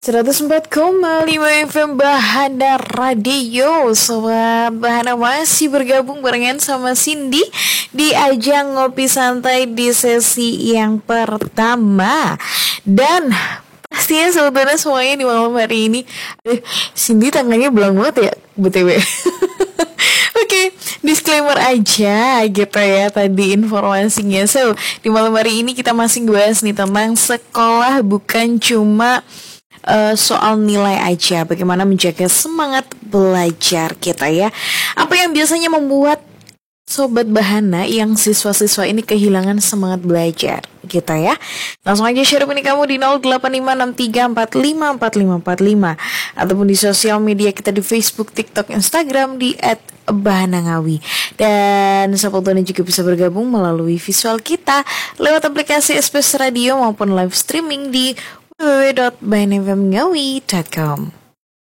104,5 FM Bahana Radio. Sobat Bahana masih bergabung barengan sama Cindy di ajang ngopi santai di sesi yang pertama. Dan pastinya sebetulnya semuanya di malam hari ini Cindy tangannya belang banget ya BTW. Oke, disclaimer aja gitu ya tadi informasinya. So, di malam hari ini kita masih bahas nih tentang sekolah bukan cuma soal nilai aja, bagaimana menjaga semangat belajar kita ya. Apa yang biasanya membuat Sobat Bahana yang siswa-siswa ini kehilangan semangat belajar kita ya. Langsung aja share ini kamu di 085634545545 ataupun di sosial media kita di Facebook, TikTok, Instagram di @bahanangawi. Dan Sobat Bahana juga bisa bergabung melalui visual kita lewat aplikasi SBS Radio maupun live streaming di www.bahanafmngawi.com.